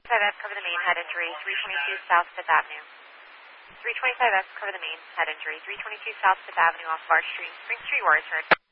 5F, cover the main, head injury, 322 South 5th Avenue. 325F, cover the main, head injury, 322 South 5th Avenue off Bar Street, Spring Street, Warrisford.